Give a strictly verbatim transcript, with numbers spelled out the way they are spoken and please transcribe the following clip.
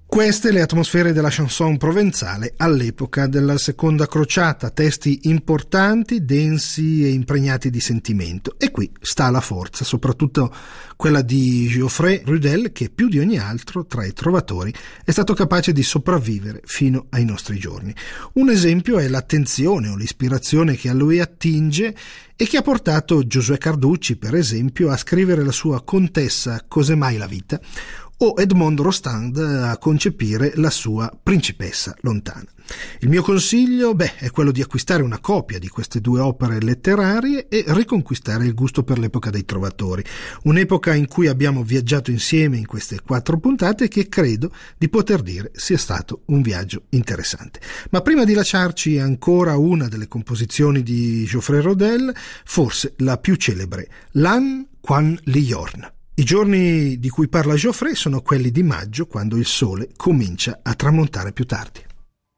Queste le atmosfere della chanson provenzale all'epoca della seconda crociata, testi importanti, densi e impregnati di sentimento. E qui sta la forza, soprattutto quella di Geoffrey Rudel, che più di ogni altro tra i trovatori è stato capace di sopravvivere fino ai nostri giorni. Un esempio è l'attenzione o l'ispirazione che a lui attinge e che ha portato Giosuè Carducci, per esempio, a scrivere la sua Contessa Cos'è mai la vita, o Edmond Rostand a concepire la sua Principessa lontana. Il mio consiglio, beh, è quello di acquistare una copia di queste due opere letterarie e riconquistare il gusto per l'epoca dei trovatori, un'epoca in cui abbiamo viaggiato insieme in queste quattro puntate che credo di poter dire sia stato un viaggio interessante. Ma prima di lasciarci ancora una delle composizioni di Geoffrey Rodel, forse la più celebre, L'An Quan Li Jorn. I giorni di cui parla Geoffrey sono quelli di maggio, quando il sole comincia a tramontare più tardi.